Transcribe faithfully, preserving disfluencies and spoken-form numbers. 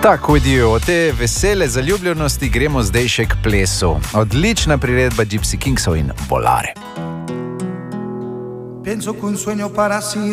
Tako, dio, od te vesele zaljubljenosti gremo zdaj še k plesu. Odlična priredba Gypsy Kingsov in Volare. Penso che un sogno para